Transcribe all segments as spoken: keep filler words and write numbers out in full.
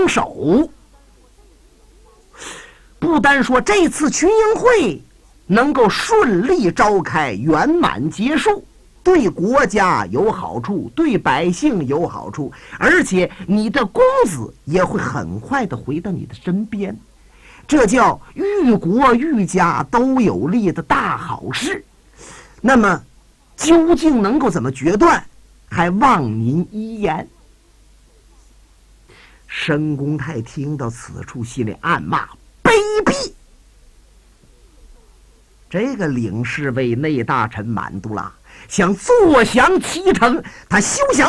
手。不单说这次群英会能够顺利召开、圆满结束，对国家有好处，对百姓有好处，而且你的公子也会很快的回到你的身边，这叫愈国愈家都有利的大好事。那么究竟能够怎么决断，还望您一言。申公泰听到此处，心里暗骂卑鄙。这个领侍卫内大臣满都拉想坐享其成，他休想！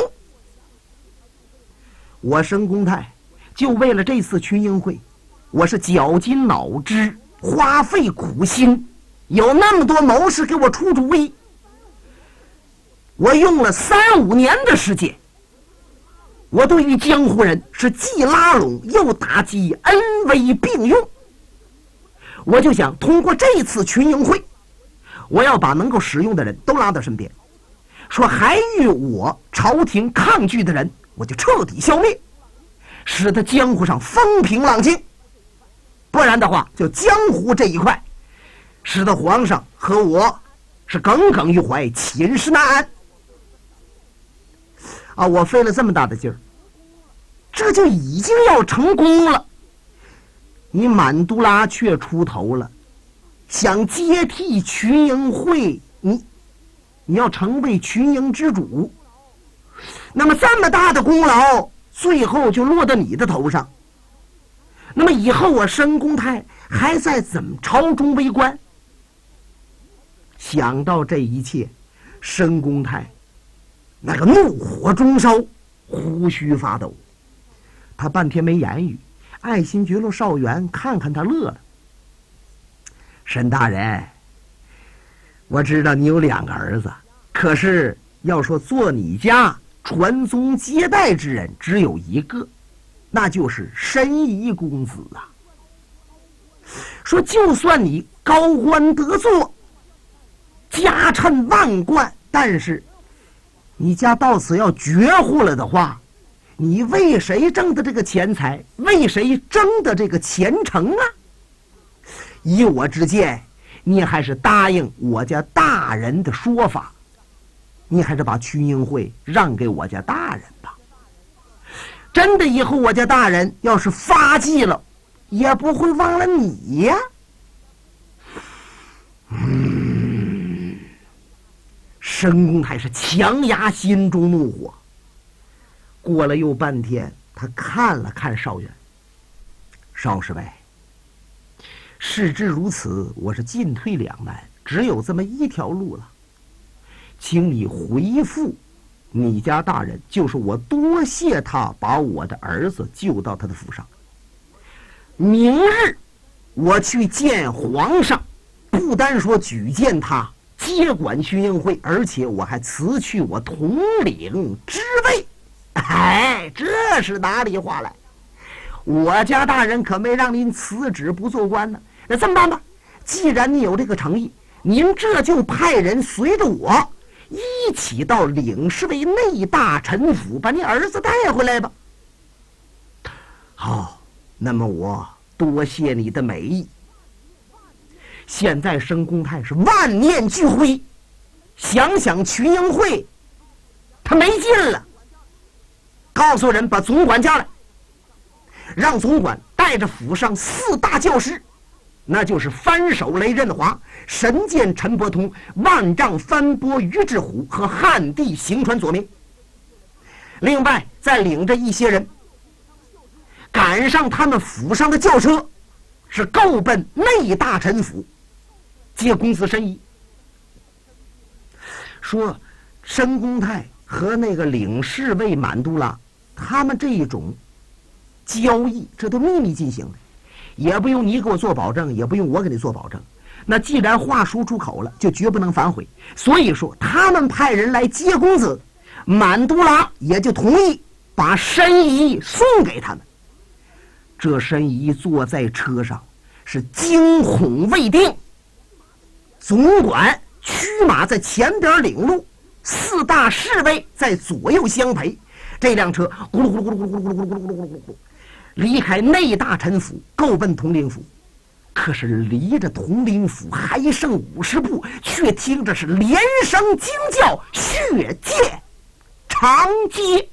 我申公泰就为了这次群英会，我是绞尽脑汁，花费苦心，有那么多谋士给我出主意，我用了三五年的时间，我对于江湖人是既拉拢又打击，恩威并用。我就想通过这次群英会，我要把能够使用的人都拉到身边，说还与我朝廷抗拒的人，我就彻底消灭，使得江湖上风平浪静。不然的话，就江湖这一块，使得皇上和我是耿耿于怀，寝食难安。啊，我费了这么大的劲儿，这就已经要成功了。你满都拉却出头了，想接替群英会，你你要成为群英之主，那么这么大的功劳最后就落到你的头上，那么以后我申公泰还在怎么朝中为官？想到这一切，申公泰那个怒火中烧，胡须发抖，他半天没言语。爱新觉罗少元看看他乐了。沈大人，我知道你有两个儿子，可是要说做你家传宗接代之人只有一个，那就是申仪公子啊。说就算你高官得坐，家趁万贯，但是你家到此要绝户了的话，你为谁挣的这个钱财，为谁争的这个前程啊？依我之见，你还是答应我家大人的说法，你还是把群英会让给我家大人吧。真的以后我家大人要是发迹了，也不会忘了你呀。嗯，申公泰是强压心中怒火。过了又半天，他看了看少元，少侍卫，事至如此，我是进退两难，只有这么一条路了，请你回复你家大人，就是我多谢他把我的儿子救到他的府上，明日我去见皇上，不单说举荐他接管群英会，而且我还辞去我统领之位。哎，这是哪里话来？我家大人可没让您辞职不做官呢。那这么办吧，既然你有这个诚意，您这就派人随着我一起到领侍卫内大臣府，把你儿子带回来吧。好，那么我多谢你的美意。现在申公泰是万念俱灰，想想群英会他没劲了，告诉人把总管叫来，让总管带着府上四大教师，那就是翻手雷任华、神剑陈伯通、万丈翻波于志虎和汉地行船左明，另外再领着一些人赶上他们府上的轿车，是够奔内大臣府接公子申仪。说申公泰和那个领侍卫满都拉他们这一种交易，这都秘密进行的，也不用你给我做保证，也不用我给你做保证。那既然话说出口了，就绝不能反悔。所以说他们派人来接公子，满都拉也就同意把申仪送给他们。这申仪坐在车上是惊恐未定，总管驱马在前边领路，四大侍卫在左右相陪。这辆车咕噜咕噜咕噜咕噜咕噜咕噜咕噜咕噜咕噜咕噜， 离开内大臣府，够奔统领府。可是离着统领府还剩五十步，却听着是连声惊叫，血溅长街。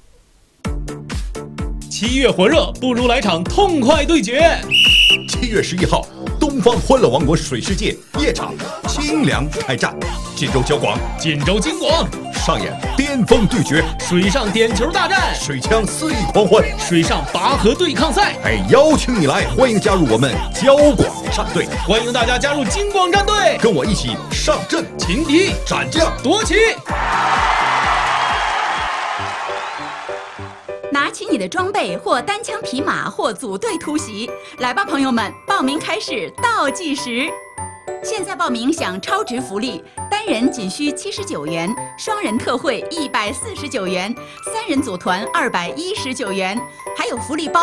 七月火热，不如来场痛快对决。 七月十一号，东方欢乐王国水世界夜场清凉开战，锦州交广、 锦州金广上演巅峰对决， 水上点球大战， 水枪肆意狂欢， 水上拔河对抗赛。 哎，邀请你来，欢迎加入我们交广战队， 欢迎大家加入金广战队， 跟我一起上阵， 擒敌、 斩将、 夺旗。 拿起你的装备，或单枪匹马，或组队突袭，来吧，朋友们！报名开始倒计时。现在报名享超值福利，单人仅需七十九元，双人特惠一百四十九元，三人组团二百一十九元，还有福利包。